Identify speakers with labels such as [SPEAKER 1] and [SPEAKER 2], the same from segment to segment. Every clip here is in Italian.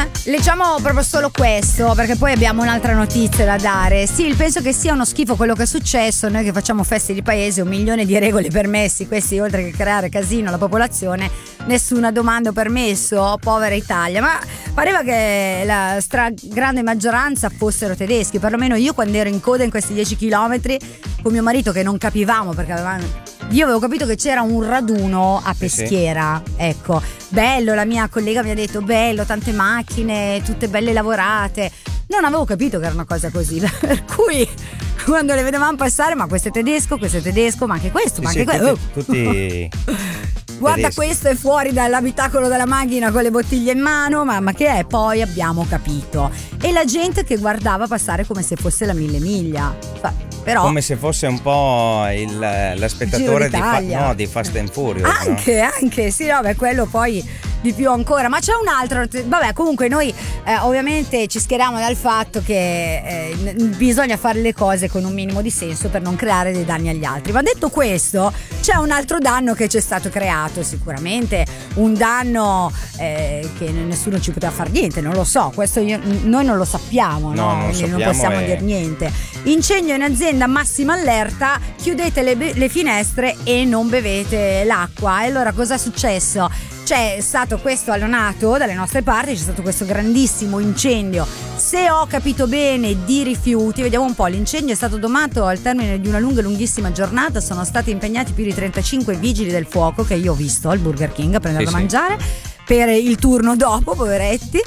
[SPEAKER 1] Leggiamo proprio solo questo, perché poi abbiamo un'altra notizia da dare. Sì, penso che sia uno schifo quello che è successo. Noi che facciamo feste di paese, 1 milione di regole permessi, questi oltre che creare casino alla popolazione, nessuna domanda o permesso, povera Italia. Ma pareva che la grande maggioranza fossero tedeschi, perlomeno io quando ero in coda in questi 10 chilometri con mio marito, che non capivamo perché io avevo capito che c'era un raduno a Peschiera, ecco, bello, la mia collega mi ha detto bello, tante macchine, tutte belle lavorate. Non avevo capito che era una cosa così, per cui quando le vedevamo passare, ma questo è tedesco, ma anche questo, ma anche questo.
[SPEAKER 2] Tutti
[SPEAKER 1] guarda
[SPEAKER 2] tedeschi.
[SPEAKER 1] Questo è fuori dall'abitacolo della macchina con le bottiglie in mano, ma che è? Poi abbiamo capito. E la gente che guardava passare come se fosse la 1000 miglia. Però
[SPEAKER 2] come se fosse un po' l'spettatore di Fast and Furious.
[SPEAKER 1] Anche, sì, vabbè, quello poi di più ancora. Ma c'è un altro, vabbè, comunque noi ovviamente ci schieriamo dal fatto che bisogna fare le cose con un minimo di senso per non creare dei danni agli altri. Ma detto questo, c'è un altro danno che c'è stato creato, sicuramente un danno che nessuno ci poteva fare niente, non lo so, questo noi non lo sappiamo,
[SPEAKER 2] non
[SPEAKER 1] possiamo dire niente. Incendio in azienda, massima allerta, chiudete le finestre e non bevete l'acqua. E allora cosa è successo? C'è stato questo allonato dalle nostre parti, c'è stato questo grandissimo incendio, se ho capito bene, di rifiuti. Vediamo un po', l'incendio è stato domato al termine di una lunghissima giornata, sono stati impegnati più di 35 vigili del fuoco che io ho visto al Burger King a prendere da mangiare per il turno dopo, poveretti,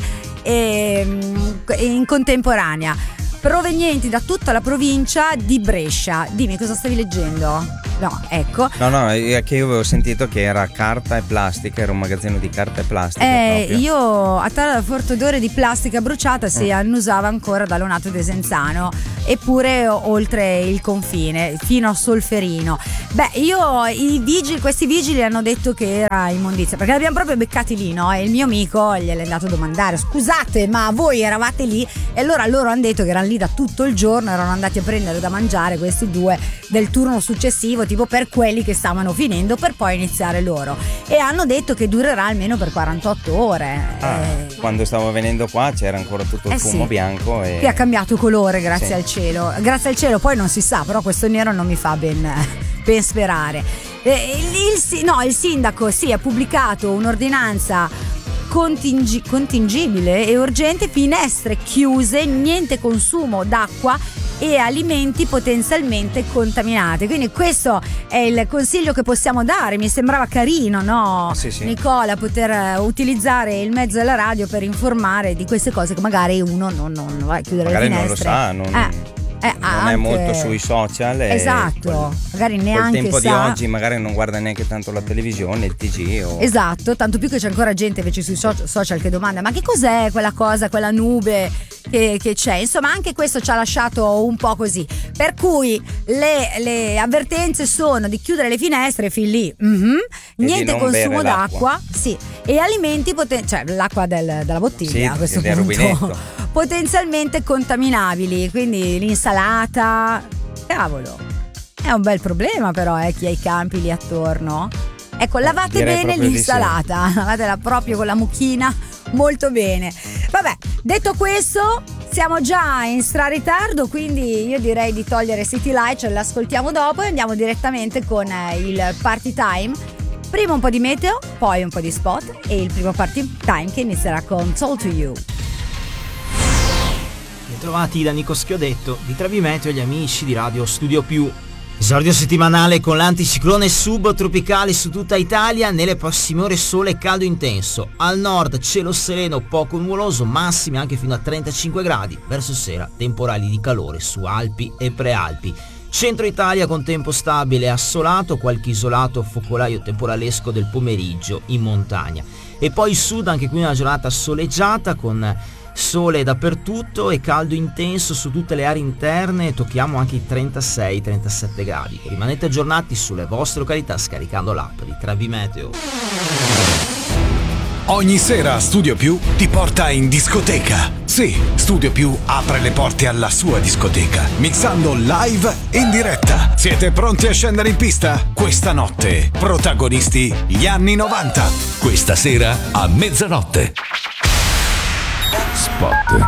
[SPEAKER 1] e in contemporanea provenienti da tutta la provincia di Brescia. Dimmi, cosa stavi leggendo? No, ecco.
[SPEAKER 2] No, è che io avevo sentito che era carta e plastica, era un magazzino di carta e plastica.
[SPEAKER 1] Io a tale forte odore di plastica bruciata si annusava ancora da Lonato Desenzano, eppure oltre il confine, fino a Solferino. Questi vigili hanno detto che era immondizia, perché l'abbiamo proprio beccati lì, no? E il mio amico gliel'è andato a domandare: scusate, ma voi eravate lì? E allora loro hanno detto che erano lì da tutto il giorno, erano andati a prendere da mangiare questi due del turno successivo, tipo per quelli che stavano finendo, per poi iniziare loro, e hanno detto che durerà almeno per 48 ore.
[SPEAKER 2] Quando stavo venendo qua c'era ancora tutto il fumo bianco che
[SPEAKER 1] ha cambiato colore, grazie al cielo, poi non si sa, però questo nero non mi fa ben sperare. Il sindaco ha pubblicato un'ordinanza contingibile e urgente: finestre chiuse, niente consumo d'acqua e alimenti potenzialmente contaminati. Quindi questo è il consiglio che possiamo dare. Mi sembrava carino, no?
[SPEAKER 2] Sì.
[SPEAKER 1] Nicola, poter utilizzare il mezzo della radio per informare di queste cose che magari uno non va a chiudere
[SPEAKER 2] magari
[SPEAKER 1] le finestre.
[SPEAKER 2] Non lo sa, non è molto sui social.
[SPEAKER 1] Esatto, magari neanche
[SPEAKER 2] col tempo
[SPEAKER 1] sa.
[SPEAKER 2] di oggi magari non guarda neanche tanto la televisione, il TG
[SPEAKER 1] Esatto, tanto più che c'è ancora gente invece sui social che domanda: ma che cos'è quella cosa, quella nube che c'è? Insomma, anche questo ci ha lasciato un po' così, per cui le avvertenze sono di chiudere le finestre fin lì, niente consumo d'acqua, e alimenti cioè l'acqua della bottiglia, a questo punto
[SPEAKER 2] rubinetto,
[SPEAKER 1] potenzialmente contaminabili, quindi l'insalata, cavolo, è un bel problema però chi ha i campi lì attorno. Ecco, lavate bene l'insalata, lavatela proprio con la mucchina molto bene. Vabbè, detto questo, siamo già in ritardo, quindi io direi di togliere City Light, ce l'ascoltiamo dopo e andiamo direttamente con il Party Time. Prima un po' di meteo, poi un po' di spot e il primo Party Time che inizierà con Talk to You.
[SPEAKER 3] Bentrovati da Nico Schiodetto di Travimeteo e gli amici di Radio Studio Più. Esordio settimanale con l'anticiclone subtropicale su tutta Italia. Nelle prossime ore sole e caldo intenso. Al nord cielo sereno poco nuvoloso, massimi anche fino a 35 gradi. Verso sera temporali di calore su Alpi e Prealpi. Centro Italia con tempo stabile e assolato, qualche isolato focolaio temporalesco del pomeriggio in montagna. E poi sud, anche qui una giornata soleggiata con sole dappertutto e caldo intenso su tutte le aree interne, tocchiamo anche i 36-37 gradi. Rimanete aggiornati sulle vostre località scaricando l'app di Travimeteo.
[SPEAKER 4] Ogni sera Studio Più ti porta in discoteca. Sì, Studio Più apre le porte alla sua discoteca, mixando live in diretta. Siete pronti a scendere in pista? Questa notte, protagonisti gli anni 90.
[SPEAKER 5] Questa sera a mezzanotte.
[SPEAKER 4] spot.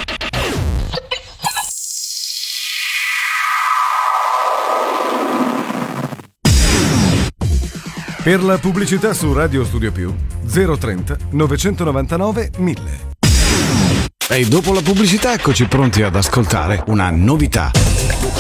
[SPEAKER 4] Per la pubblicità su Radio Studio Più 030 999 1000. E dopo la pubblicità eccoci pronti ad ascoltare una novità.